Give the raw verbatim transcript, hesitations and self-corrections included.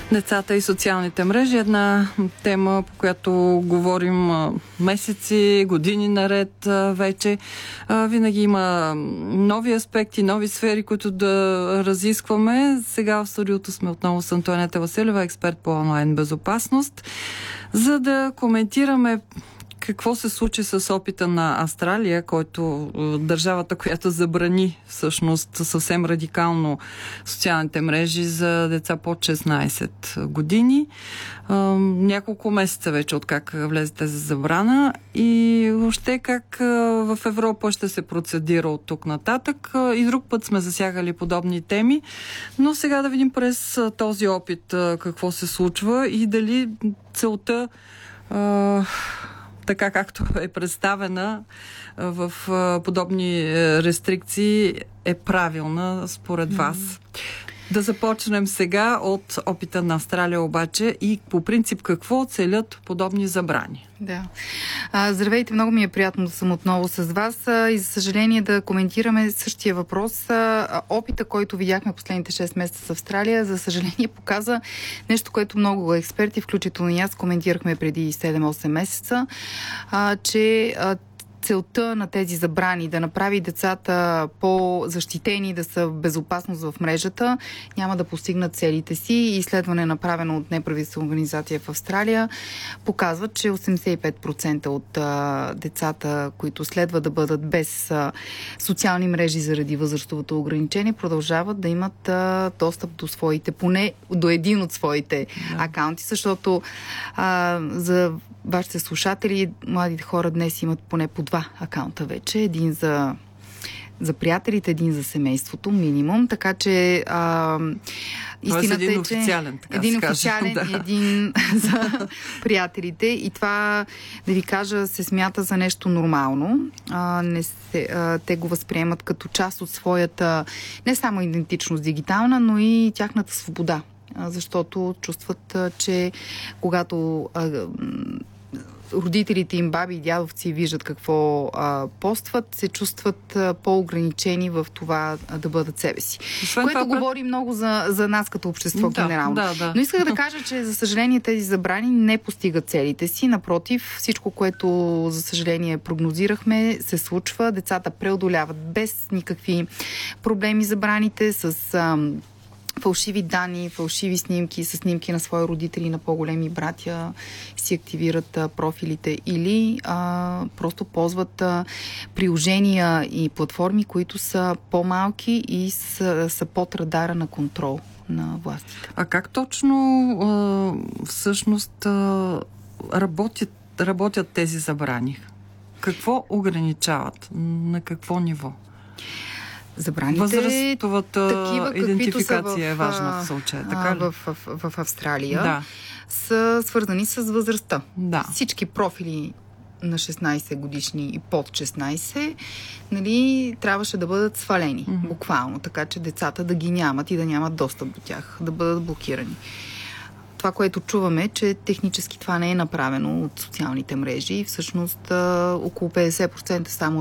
Децата и социалните мрежи. Една тема, по която говорим месеци, години наред вече. Винаги има нови аспекти, нови сфери, които да разискваме. Сега в студиото сме отново с Антоанета Василева, експерт по онлайн безопасност, за да коментираме какво се случи с опита на Австралия, който държавата, която забрани всъщност съвсем радикално социалните мрежи за деца под шестнайсет години. Няколко месеца вече от как влезе тази забрана и въобще как в Европа ще се процедира от тук нататък. И друг път сме засягали подобни теми, но сега да видим през този опит какво се случва и дали целта така както е представена в подобни рестрикции, е правилна според вас. Да започнем сега от опита на Австралия обаче и по принцип какво целят подобни забрани. Да. А, здравейте, много ми е приятно да съм отново с вас а, и за съжаление да коментираме същия въпрос. А, опита, който видяхме последните шест месеца с Австралия, за съжаление показа нещо, което много експерти, включително и аз, коментирахме преди седем-осем месеца, а, че а, целта на тези забрани да направи децата по-защитени, да са в безопасност в мрежата, няма да постигнат целите си. Изследване, направено от неправителствена организация в Австралия, показва, че осемдесет и пет процента от а, децата, които следва да бъдат без а, социални мрежи заради възрастовото ограничение, продължават да имат а, достъп до своите, поне до един от своите да. акаунти, защото а, за вашите слушатели, младите хора днес имат поне по два акаунта вече. Един за, за приятелите, един за семейството, минимум. Така че а, истината един е, че официален, така един се официален каже, и един за приятелите. И това, да ви кажа, се смята за нещо нормално. А, не се, а, те го възприемат като част от своята не само идентичност дигитална, но и тяхната свобода. Защото чувстват, че когато а, родителите им, баби и дядовци виждат какво а, постват, се чувстват а, по-ограничени в това а, да бъдат себе си. Освен което това, говори много за, за нас като общество да, генерално. Да, да. Но исках да кажа, че за съжаление тези забрани не постигат целите си. Напротив, всичко, което за съжаление прогнозирахме, се случва. Dецата преодоляват без никакви проблеми забраните с а, фалшиви данни, фалшиви снимки, с снимки на свои родители, на по-големи братя, си активират а, профилите или а, просто ползват а, приложения и платформи, които са по-малки и са, са под радара на контрол на властите. А как точно а, всъщност а, работят, работят тези забрани? Какво ограничават? На какво ниво? Забраните, възрастовата такива, идентификация в, е важна в случая, така ли? В, в, в, в Австралия да. са свързани с възрастта. Да. Всички профили на шестнайсет годишни и под шестнайсет, нали, трябваше да бъдат свалени, mm-hmm. буквално, така че децата да ги нямат и да нямат достъп до тях, да бъдат блокирани. Това, което чуваме, че технически това не е направено от социалните мрежи. Всъщност около петдесет процента само